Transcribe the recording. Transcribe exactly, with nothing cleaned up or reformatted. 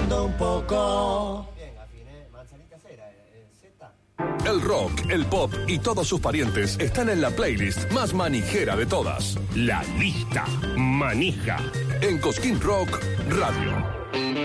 manejando un poco. Bien, afiné. Manzanita cera, eh, Z. El rock, el pop y todos sus parientes están en la playlist más manijera de todas. La lista manija. En Cosquín Rock Radio.